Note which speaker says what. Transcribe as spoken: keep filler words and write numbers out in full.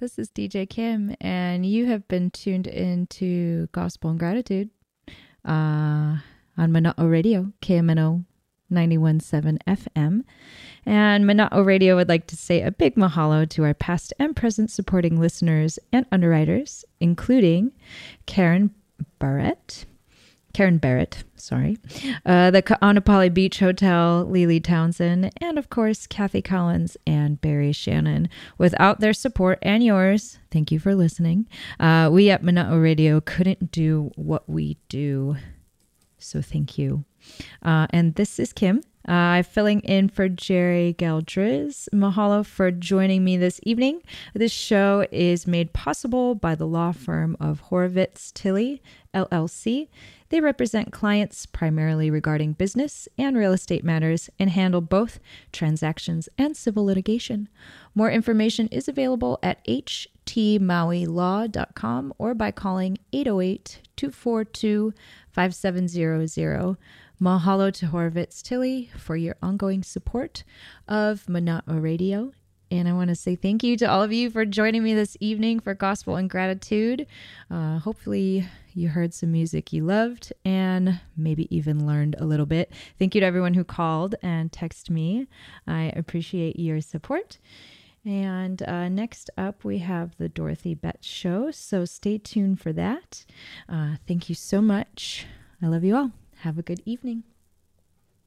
Speaker 1: This is D J Kim, and you have been tuned into Gospel and Gratitude uh, on Mana'o Radio, K M N O ninety-one point seven F M. And Mana'o Radio would like to say a big mahalo to our past and present supporting listeners and underwriters, including Karen Barrett, Karen Barrett, sorry, uh, the Ka'anapali Beach Hotel, Lily Townsend, and of course, Kathy Collins and Barry Shannon. Without their support and yours, thank you for listening, uh, we at Mana'o Radio couldn't do what we do. So thank you. Uh, and this is Kim. Uh, I'm filling in for Jerry Galdriz. Mahalo for joining me this evening. This show is made possible by the law firm of Horowitz Tilley, L L C. They represent clients primarily regarding business and real estate matters and handle both transactions and civil litigation. More information is available at h t maui law dot com or by calling eight oh eight, two four two, five seven zero zero. Mahalo to Horowitz Tilley for your ongoing support of Mana'o Radio. And I want to say thank you to all of you for joining me this evening for Gospel and Gratitude. Uh, hopefully you heard some music you loved and maybe even learned a little bit. Thank you to everyone who called and texted me. I appreciate your support. And uh, next up, we have the Dorothy Betts Show. So stay tuned for that. Uh, thank you so much. I love you all. Have a good evening.